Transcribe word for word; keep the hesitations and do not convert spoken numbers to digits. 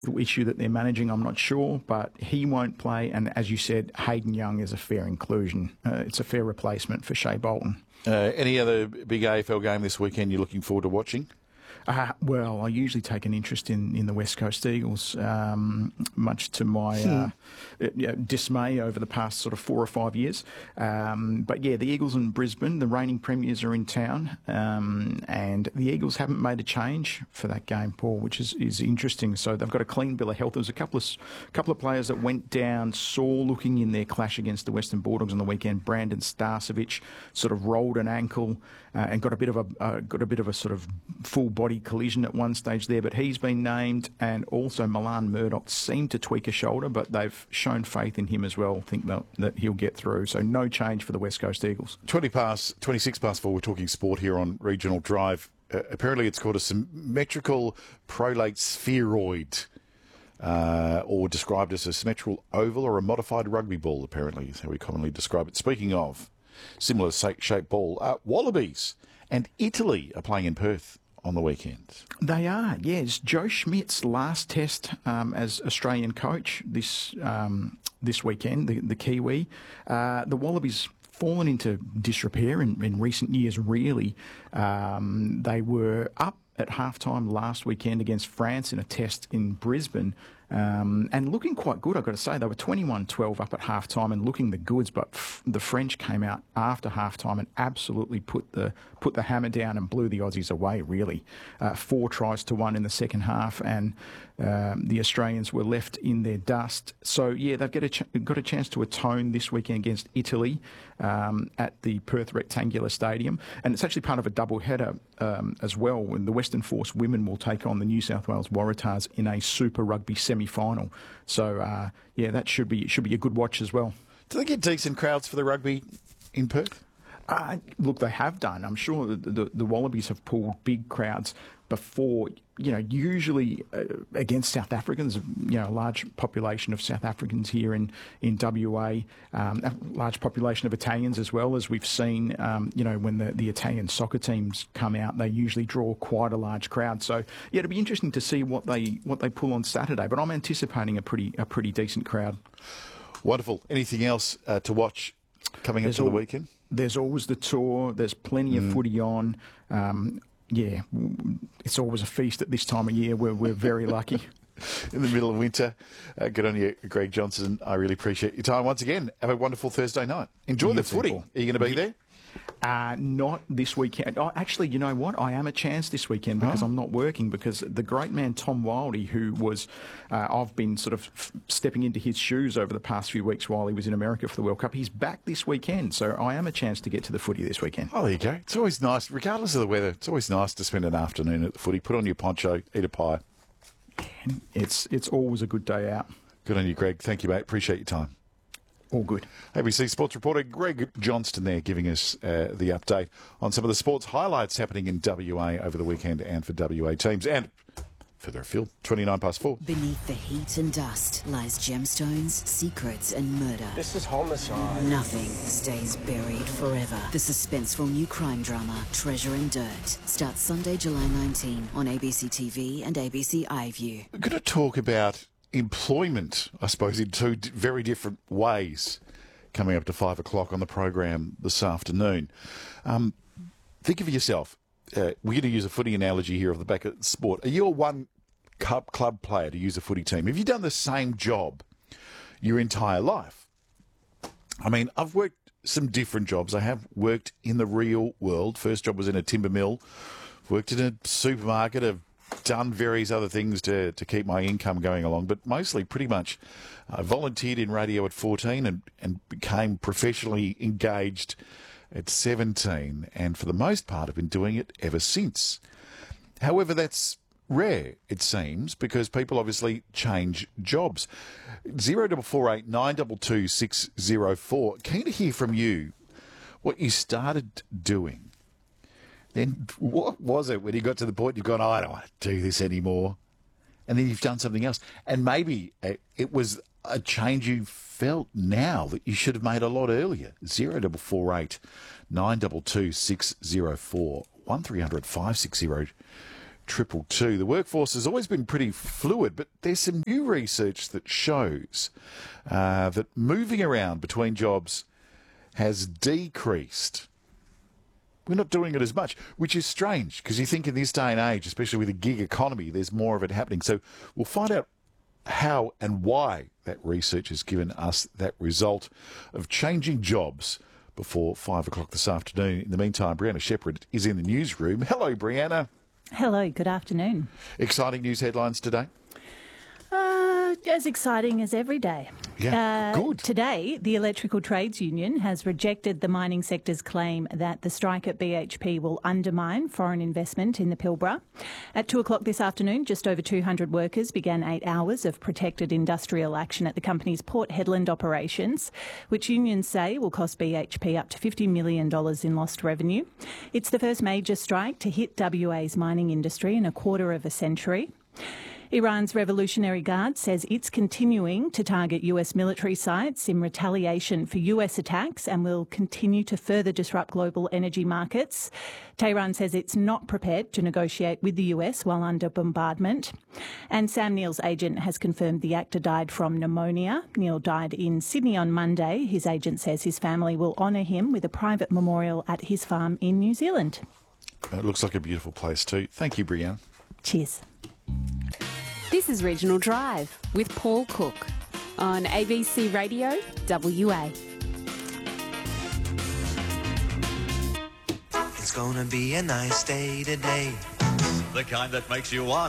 issue that they're managing, I'm not sure, but he won't play. And as you said, Hayden Young is a fair inclusion. Uh, it's a fair replacement for Shea Bolton. Uh, any other big A F L game this weekend you're looking forward to watching? Uh, well, I usually take an interest in, in the West Coast Eagles, um, much to my uh, uh, dismay over the past sort of four or five years. Um, but yeah, the Eagles in Brisbane, the reigning premiers are in town, um, and the Eagles haven't made a change for that game, Paul, which is, is interesting. So they've got a clean bill of health. There was a couple of couple of players that went down sore looking in their clash against the Western Bulldogs on the weekend. Brandon Starcevic sort of rolled an ankle uh, and got a bit of a uh, got a bit of a sort of full body collision at one stage there, but he's been named, and also Milan Murdoch seemed to tweak a shoulder, but they've shown faith in him as well. Think that, that he'll get through. So no change for the West Coast Eagles. twenty past, twenty-six past four, we're talking sport here on Regional Drive. Uh, apparently it's called a symmetrical prolate spheroid, uh, or described as a symmetrical oval or a modified rugby ball, apparently is how we commonly describe it. Speaking of similar shaped ball, uh, Wallabies and Italy are playing in Perth on the weekend. They are, yes. Joe Schmidt's last test um, as Australian coach this um, this weekend, the, the Kiwi. Uh, the Wallabies fallen into disrepair in, in recent years, really. Um, they were up at halftime last weekend against France in a test in Brisbane. Um, and looking quite good, I've got to say. They were twenty-one twelve up at halftime and looking the goods, but f- the French came out after halftime and absolutely put the put the hammer down and blew the Aussies away, really. Uh, four tries to one in the second half, and um, the Australians were left in their dust. So, yeah, they've got a, ch- got a chance to atone this weekend against Italy um, at the Perth Rectangular Stadium. And it's actually part of a double-header um, as well, when the Western Force women will take on the New South Wales Waratahs in a Super Rugby semi final. So, uh, yeah, that should be should be a good watch as well. Do they get decent crowds for the rugby in Perth? Uh, look, they have done. I'm sure the, the, the Wallabies have pulled big crowds before, you know, usually uh, against South Africans, you know, a large population of South Africans here in, in W A, um, a large population of Italians as well, as we've seen, um, you know, when the, the Italian soccer teams come out, they usually draw quite a large crowd. So, yeah, it'll be interesting to see what they what they pull on Saturday, but I'm anticipating a pretty a pretty decent crowd. Wonderful. Anything else uh, to watch coming up to the weekend? There's always the tour. There's plenty of Mm. footy on. Um, yeah, it's always a feast at this time of year. We're, we're very lucky. In the middle of winter. Uh, good on you, Greg Johnson. I really appreciate your time once again. Have a wonderful Thursday night. Enjoy You the too, footy. Paul. Are you going to be there? Uh, not this weekend. Oh, actually, you know what? I am a chance this weekend because Oh. I'm not working, because the great man Tom Wildey, who was, uh, I've been sort of f- stepping into his shoes over the past few weeks while he was in America for the World Cup. He's back this weekend, so I am a chance to get to the footy this weekend. Oh, there you go. It's always nice, regardless of the weather, it's always nice to spend an afternoon at the footy, put on your poncho, eat a pie. It's, it's always a good day out. Good on you, Greg. Thank you, mate. Appreciate your time. All good. A B C Sports reporter Greg Johnston there giving us uh, the update on some of the sports highlights happening in W A over the weekend and for W A teams. And further afield, twenty-nine past four. Beneath the heat and dust lies gemstones, secrets and murder. This is homicide. Nothing stays buried forever. The suspenseful new crime drama, Treasure and Dirt, starts Sunday, July nineteenth on A B C T V and A B C iView. We're going to talk about employment, I suppose, in two d- very different ways, coming up to five o'clock on the program this afternoon. Um, think of yourself. Uh, we're going to use a footy analogy here off the back of sport. Are you a one cup club player, to use a footy team? Have you done the same job your entire life? I mean, I've worked some different jobs. I have worked in the real world. First job was in a timber mill. Worked in a supermarket. I've done various other things to, to keep my income going along, but mostly pretty much I volunteered in radio at fourteen and, and became professionally engaged at seventeen, and for the most part I've been doing it ever since. However, that's rare, it seems, because people obviously change jobs. zero double four eight nine two two six zero four. Keen to hear from you what you started doing. Then what was it when you got to the point you've gone, oh, I don't want to do this anymore, and then you've done something else, and maybe it was a change you felt now that you should have made a lot earlier. zero double four eight nine two two six zero four one three hundred five six zero triple two. The workforce has always been pretty fluid, but there's some new research that shows uh, that moving around between jobs has decreased. We're not doing it as much, which is strange because you think in this day and age, especially with the gig economy, there's more of it happening. So we'll find out how and why that research has given us that result of changing jobs before five o'clock this afternoon. In the meantime, Brianna Shepherd is in the newsroom. Hello, Brianna. Hello, good afternoon. Exciting news headlines today? Uh, as exciting as every day. Yeah, uh, good. Today, the Electrical Trades Union has rejected the mining sector's claim that the strike at B H P will undermine foreign investment in the Pilbara. At two o'clock this afternoon, just over two hundred workers began eight hours of protected industrial action at the company's Port Hedland operations, which unions say will cost B H P up to fifty million dollars in lost revenue. It's the first major strike to hit W A's mining industry in a quarter of a century. Iran's Revolutionary Guard says it's continuing to target U S military sites in retaliation for U S attacks and will continue to further disrupt global energy markets. Tehran says it's not prepared to negotiate with the U S while under bombardment. And Sam Neill's agent has confirmed the actor died from pneumonia. Neill died in Sydney on Monday. His agent says his family will honour him with a private memorial at his farm in New Zealand. It looks like a beautiful place too. Thank you, Brianna. Cheers. This is Regional Drive with Paul Cook on A B C Radio W A. It's gonna be a nice day today. The kind that makes you want